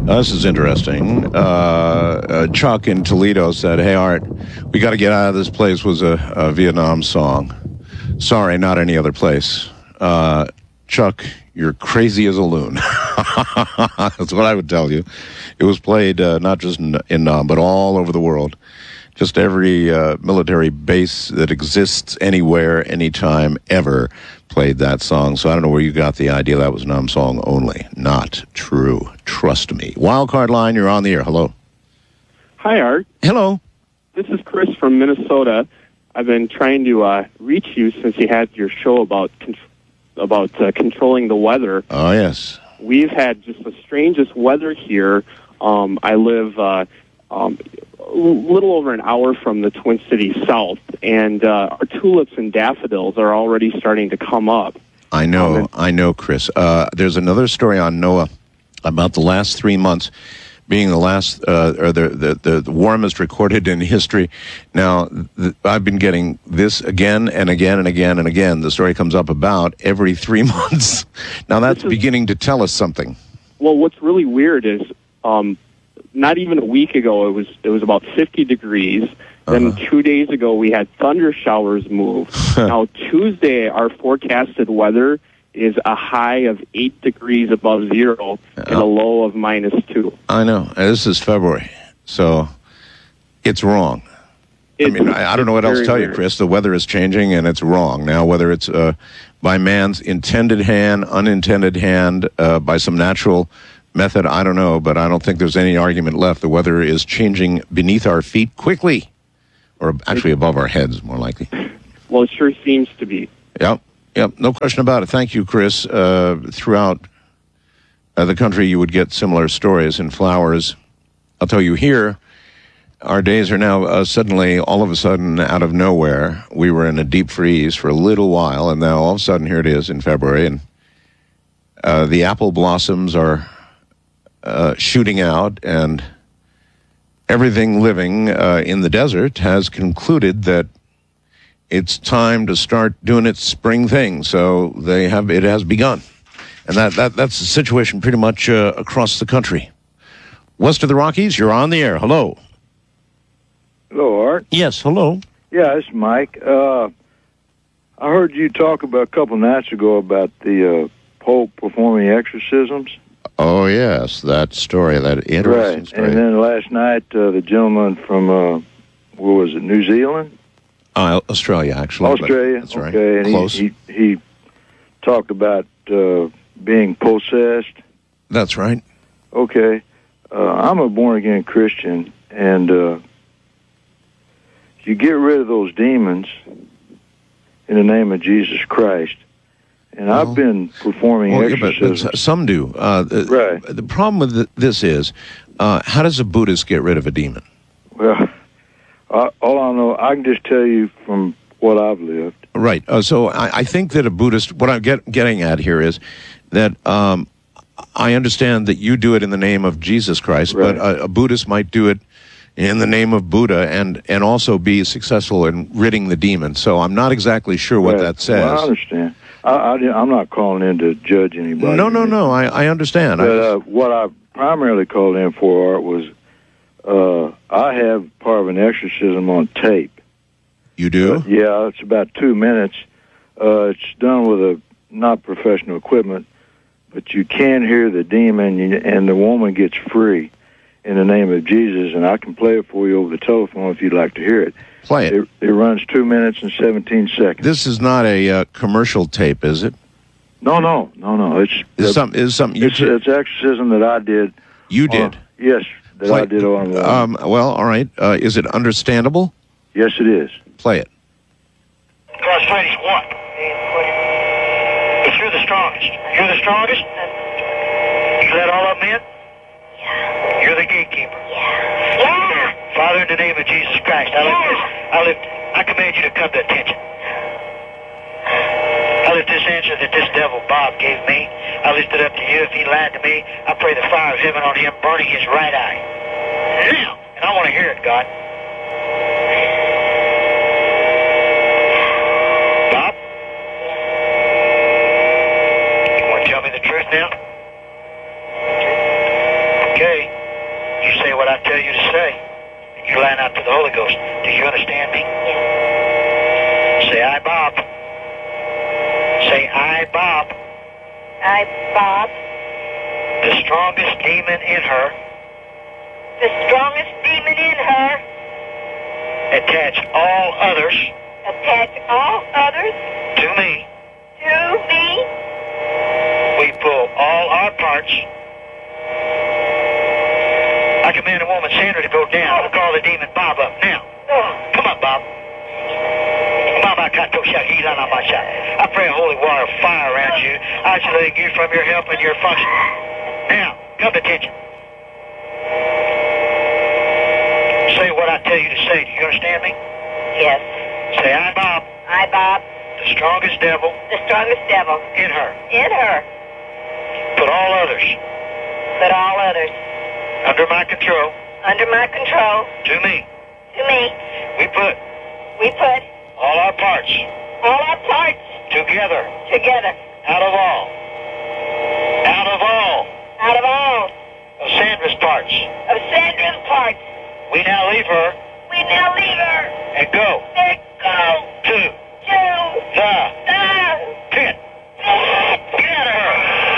This is interesting. Chuck in Toledo said, "Hey, Art, we got to get out of this place," was a Vietnam song. Sorry, not any other place. Chuck, you're crazy as a loon. That's what I would tell you. It was played not just in Nam, but all over the world. Just every military base that exists anywhere, anytime, ever played that song. So I don't know where you got the idea that was Nam song only. Not true. Trust me. Wildcard line, you're on the air. Hello. Hi, Art. Hello. This is Chris from Minnesota. I've been trying to reach you since you had your show about controlling the weather. Oh, yes. We've had just the strangest weather here. I live a little over an hour from the Twin Cities south, and our tulips and daffodils are already starting to come up. I know, Chris. There's another story on NOAA about the last 3 months being the last, or the warmest recorded in history. Now, I've been getting this again and again and again and again. The story comes up about every 3 months. Now, that's beginning to tell us something. Well, what's really weird is not even a week ago, it was about 50 degrees. Then 2 days ago, we had thunder showers move. Now, Tuesday, our forecasted weather is a high of 8 degrees above zero and a low of -2. I know. This is February, so it's wrong. I don't know what else to tell you, Chris. The weather is changing, and it's wrong. Now, whether it's by man's intended hand, unintended hand, by some natural method, I don't know, but I don't think there's any argument left. The weather is changing beneath our feet quickly, or actually above our heads, more likely. Well, it sure seems to be. Yep, no question about it. Thank you, Chris. Throughout the country, you would get similar stories and flowers. I'll tell you here, our days are now suddenly, all of a sudden, out of nowhere. We were in a deep freeze for a little while, and now all of a sudden, here it is in February, and the apple blossoms are shooting out, and everything living in the desert has concluded that it's time to start doing its spring thing. So it has begun. And that's the situation pretty much across the country. West of the Rockies, you're on the air. Hello. Hello, Art. Yes, hello. Yeah, it's Mike. I heard you talk about a couple nights ago about the Pope performing exorcisms. Oh, yes, that story, that interesting story. And then last night, the gentleman from, where was it, New Zealand? Australia, actually. Australia, that's right. Okay, and close. He talked about being possessed. That's right. Okay. I'm a born-again Christian, and you get rid of those demons in the name of Jesus Christ. And I've been performing exorcisms. But some do. Right. The problem with this is, how does a Buddhist get rid of a demon? Well, all I know, I can just tell you from what I've lived. Right. So I think that a Buddhist, what I'm getting at here is that I understand that you do it in the name of Jesus Christ, right. But a Buddhist might do it in the name of Buddha and also be successful in ridding the demon. So I'm not exactly sure what that says. Well, I understand. I'm not calling in to judge anybody. No. I understand. But what I primarily called in for, Art, was I have part of an exorcism on tape. You do? Yeah, it's about 2 minutes. It's done with not professional equipment, but you can hear the demon, and the woman gets free in the name of Jesus, and I can play it for you over the telephone if you'd like to hear it. Play it. It runs 2 minutes and 17 seconds. This is not a commercial tape, is it? No. It's something. It's exorcism that I did. You did? Yes, I did on. Well, all right. Is it understandable? Yes, it is. Play it. Cross-fighting's what? But you're the strongest. You're the strongest? You let all of them in? Yeah. You're the gatekeeper. Yeah. Father, in the name of Jesus Christ, I command you to come to attention. I lift this answer that this devil Bob gave me. I lift it up to you. If he lied to me, I pray the fire of heaven on him, burning his right eye. Now, and I want to hear it, God. Bob? You want to tell me the truth now? Okay. crying out to the Holy Ghost. Do you understand me? Yes. Say, I, Bob. Say, I, Bob. I, Bob. The strongest demon in her. The strongest demon in her. Attach all others. Attach all others. To me. To me. We pull all our parts. I command a woman, Sandra, to go down. I'll call the demon Bob up now. Come on, Bob. I pray a holy water of fire around you, isolating you from your help and your function. Now, come to attention. Say what I tell you to say. Do you understand me? Yes. Say, I, Bob. I, Bob. The strongest devil. The strongest devil. In her. In her. Put all others. Put all others. Under my control. Under my control. To me. To me. We put. All our parts. Together. Together. Out of all. Of Sandra's parts. We now leave her. And go. To. The. Pit. Get out of her.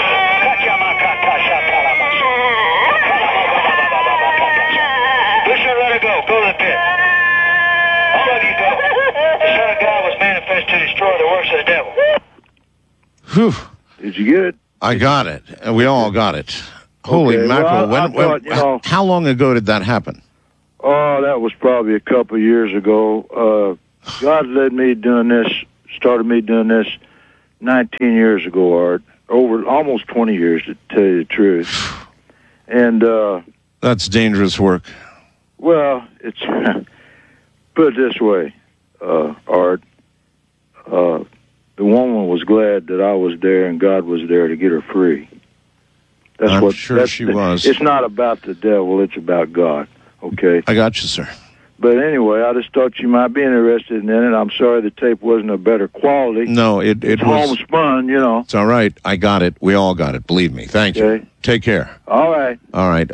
Who should let her go? Go to the pit. All of you go. The Son of God was manifest to destroy the works of the devil. Whew. Did you get it? I got it. We all got it. Holy Okay, mackerel. well, I thought, how long ago did that happen? Oh, that was probably a couple of years ago. God started me doing this 19 years ago, Art. Over almost 20 years, to tell you the truth. And, That's dangerous work. well, it's, put it this way, Art. The woman was glad that I was there and God was there to get her free. I'm sure she was. It's not about the devil, it's about God. Okay? I got you, sir. But anyway, I just thought you might be interested in it. I'm sorry the tape wasn't of better quality. No, it was. Homespun, you know. It's all right. I got it. We all got it. Believe me. Thank you. Okay. Take care. All right. All right.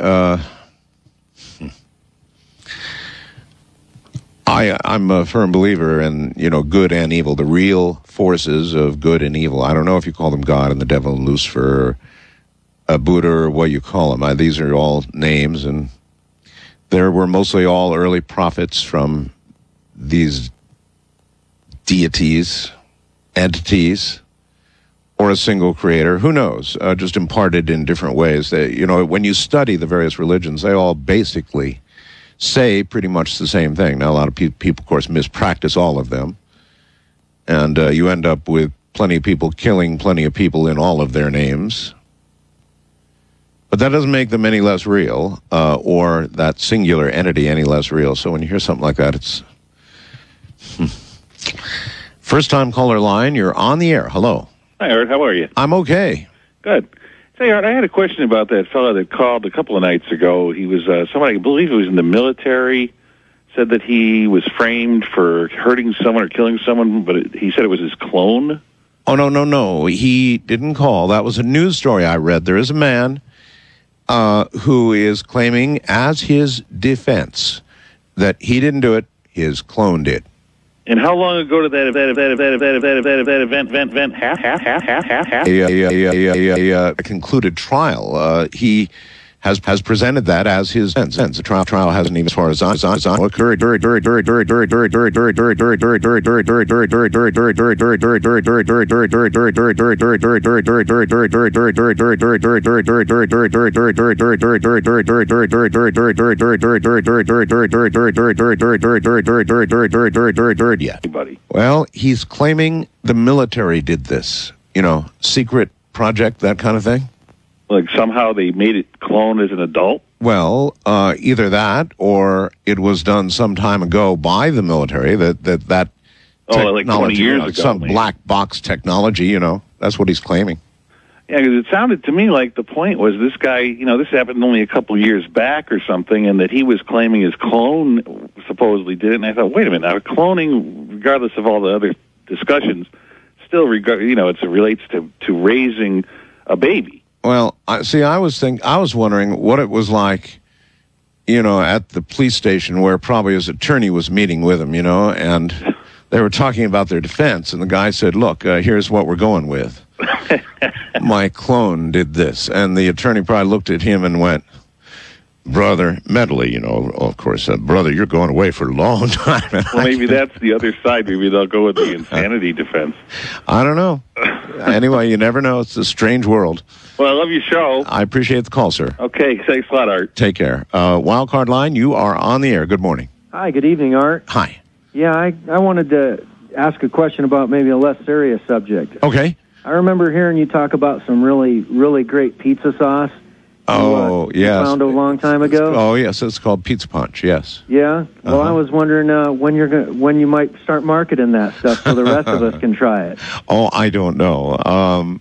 I'm a firm believer in, good and evil, the real forces of good and evil. I don't know if you call them God and the devil and Lucifer or Buddha or what you call them. These are all names, and there were mostly all early prophets from these deities, entities, or a single creator. Who knows? Just imparted in different ways. When you study the various religions, they all basically say pretty much the same thing. Now, a lot of people, of course, mispractice all of them, and you end up with plenty of people killing plenty of people in all of their names. But that doesn't make them any less real, or that singular entity any less real. So when you hear something like that, it's... First-time caller line, you're on the air. Hello. Hi, Art. How are you? I'm okay. Good. Say, Art, I had a question about that fellow that called a couple of nights ago. He was somebody, I believe he was in the military, said that he was framed for hurting someone or killing someone, but he said it was his clone. Oh, no. He didn't call. That was a news story I read. There is a man who is claiming as his defense that he didn't do it, his clone did. And how long ago did that event A concluded trial. He has presented that as his defense. The trial hasn't even, as far as occurred. Well, he's claiming the military did this. Secret project, that kind of thing. Like somehow they made it clone as an adult? Well, either that or it was done some time ago by the military. That like 20 years ago. Some maybe. black box technology, That's what he's claiming. Yeah, because it sounded to me like the point was this guy, this happened only a couple years back or something, and that he was claiming his clone supposedly did it. And I thought, wait a minute, now cloning, regardless of all the other discussions, still, it relates to raising a baby. Well, I was wondering what it was like at the police station where probably his attorney was meeting with him, and they were talking about their defense, and the guy said, look, here's what we're going with. My clone did this. And the attorney probably looked at him and went, brother, mentally, of course, brother, you're going away for a long time. Well, maybe that's the other side. Maybe they'll go with the insanity defense. I don't know. Anyway, you never know. It's a strange world. Well, I love your show. I appreciate the call, sir. Okay, thanks a lot, Art. Take care. Wildcard Line, you are on the air. Good morning. Hi, good evening, Art. Hi. Yeah, I wanted to ask a question about maybe a less serious subject. Okay. I remember hearing you talk about some really, really great pizza sauce. Oh, yes. You found a long time ago. Oh, yes. It's called Pizza Punch. Yes. Yeah. Well, I was wondering when you might start marketing that stuff so the rest of us can try it. Oh, I don't know.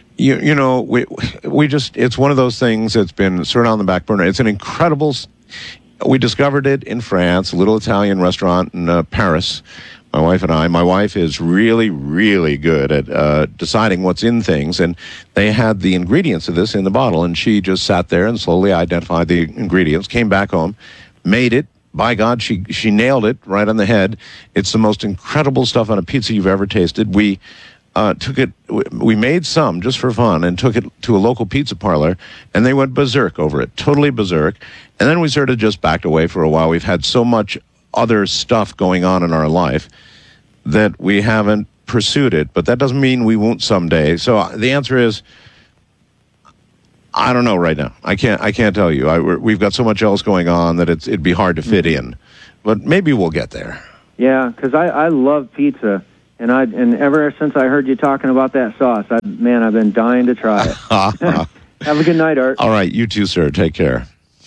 We just, it's one of those things that's been sort of on the back burner. It's an incredible. We discovered it in France, a little Italian restaurant in Paris. My wife and I. My wife is really, really good at deciding what's in things, and they had the ingredients of this in the bottle, and she just sat there and slowly identified the ingredients, came back home, made it. By God, she nailed it right on the head. It's the most incredible stuff on a pizza you've ever tasted. We took it. We made some just for fun and took it to a local pizza parlor, and they went berserk over it, totally berserk. And then we sort of just backed away for a while. We've had so much other stuff going on in our life that we haven't pursued it, but that doesn't mean we won't someday. So the answer is, I don't know right now. I can't tell you. We've got so much else going on that it'd be hard to fit in, but maybe we'll get there. Yeah, because I love pizza, and ever since I heard you talking about that sauce, I've been dying to try it. Have a good night, Art. All right, you too, sir. Take care.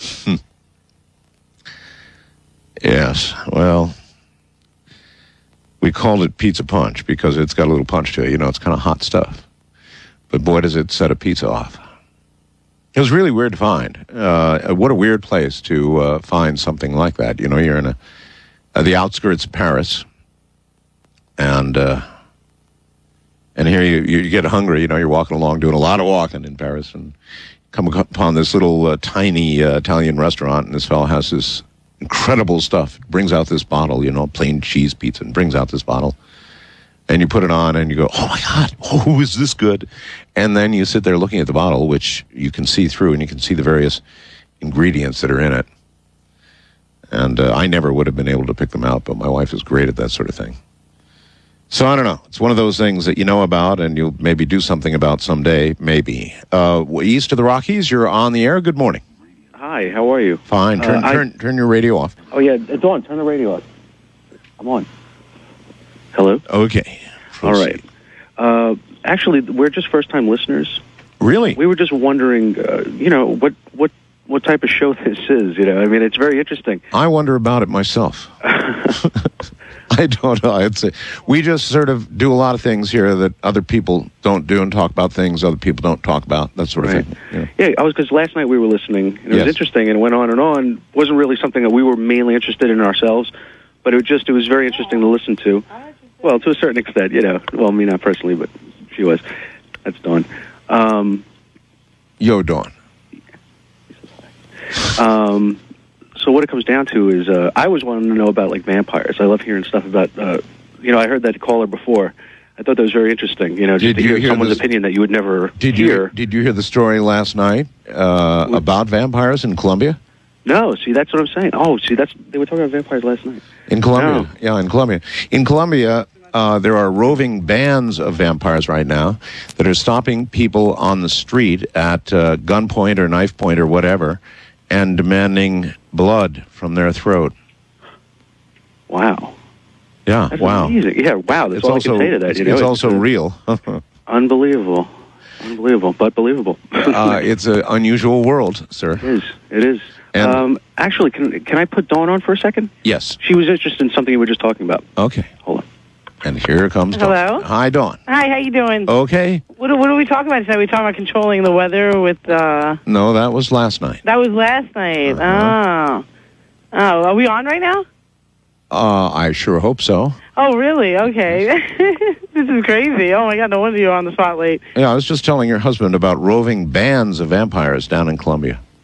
Yes, well, we called it Pizza Punch because it's got a little punch to it. It's kind of hot stuff. But boy, does it set a pizza off. It was really weird to find. What a weird place to find something like that. You're in the outskirts of Paris, and here you get hungry. You're walking along, doing a lot of walking in Paris, and come upon this little tiny Italian restaurant, and this fellow has this incredible stuff. Brings out this bottle, plain cheese pizza, and brings out this bottle. And you put it on, and you go, oh, my God, oh, is this good? And then you sit there looking at the bottle, which you can see through, and you can see the various ingredients that are in it. And I never would have been able to pick them out, but my wife is great at that sort of thing. So I don't know. It's one of those things that you know about, and you'll maybe do something about someday, maybe. East of the Rockies, you're on the air. Good morning. Hi, how are you? Fine. Turn your radio off. Oh, yeah, it's on. Turn the radio off. I'm on. Hello? Okay. Proceed. All right. Actually, we're just first-time listeners. Really? We were just wondering, what type of show this is. It's very interesting. I wonder about it myself. I don't know. I'd say we just sort of do a lot of things here that other people don't do, and talk about things other people don't talk about, that sort of thing. Yeah, because last night we were listening, and it was interesting, and it went on and on. It wasn't really something that we were mainly interested in ourselves, but it was very interesting to listen to. Well, to a certain extent, Well, me not personally, but she was. That's Dawn. Yo, Dawn. So what it comes down to is, I always wanted to know about vampires. I love hearing stuff about. I heard that caller before. I thought that was very interesting. Just to hear someone's opinion that you would never hear. Did you hear the story last night about vampires in Colombia? No. See, that's what I'm saying. Oh, see, they were talking about vampires last night. In Colombia, yeah, in Colombia. In Colombia, there are roving bands of vampires right now that are stopping people on the street at gunpoint or knife point or whatever, and demanding blood from their throat. Wow. Yeah, that's wow. Amazing. Yeah, wow. That's all I can say to that. It's also real. Unbelievable. Unbelievable, but believable. It's an unusual world, sir. It is. And actually, can I put Dawn on for a second? Yes. She was interested in something you were just talking about. Okay. Hold on. And here comes Dawn. Hello? Hi, Dawn. Hi, how you doing? Okay. What are we talking about today? We talking about controlling the weather with... No, that was last night. That was last night. Oh, are we on right now? I sure hope so. Oh, really? Okay. This is crazy. Oh, my God, no wonder you're on the spot late. Yeah, I was just telling your husband about roving bands of vampires down in Colombia.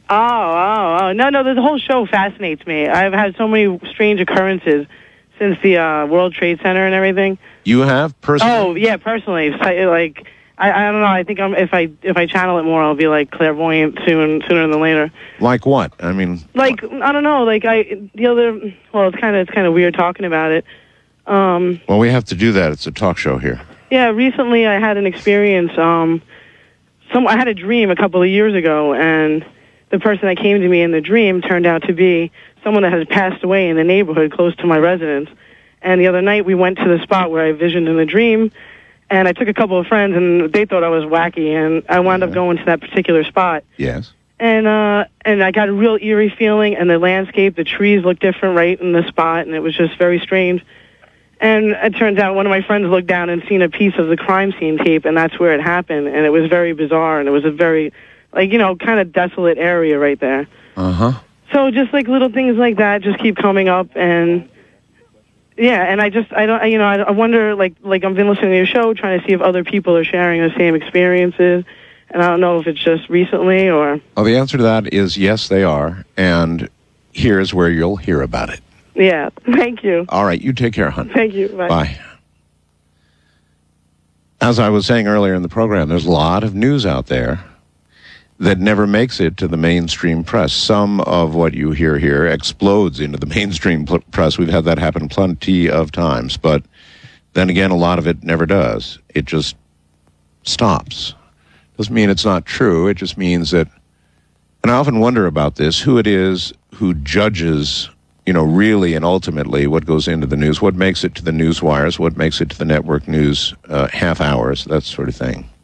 No, the whole show fascinates me. I've had so many strange occurrences since the World Trade Center and everything. You have personally? Oh yeah, personally. Like I don't know. I think if I channel it more, I'll be like clairvoyant sooner than later. Like what? I mean, like I don't know. Like it's kind of weird talking about it. Well, we have to do that. It's a talk show here. Yeah, recently I had an experience. I had a dream a couple of years ago, and the person that came to me in the dream turned out to be someone that has passed away in the neighborhood close to my residence. And the other night we went to the spot where I visioned in the dream, and I took a couple of friends, and they thought I was wacky, and I wound up going to that particular spot. Yes. And I got a real eerie feeling, and the landscape, the trees looked different right in the spot, and it was just very strange. And it turns out one of my friends looked down and seen a piece of the crime scene tape, and that's where it happened. And it was very bizarre, and it was a very, kind of desolate area right there. Uh-huh. So just like little things like that just keep coming up, and yeah, and I wonder, like I've been listening to your show, trying to see if other people are sharing the same experiences, and I don't know if it's just recently or. Well, the answer to that is yes, they are, and here's where you'll hear about it. Yeah, thank you. All right, you take care, hon. Thank you. Bye. Bye. As I was saying earlier in the program, there's a lot of news out there that never makes it to the mainstream press. Some of what you hear here explodes into the mainstream press. We've had that happen plenty of times. But then again, a lot of it never does. It just stops. Doesn't mean it's not true. It just means that, and I often wonder about this, who it is who judges, really and ultimately what goes into the news, what makes it to the news wires, what makes it to the network news half hours, that sort of thing.